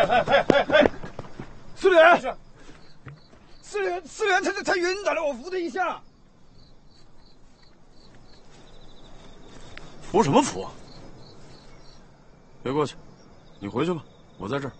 司令员，司令员，他晕倒了，我扶他一下。 扶什么扶？别过去，你回去吧，我在这儿。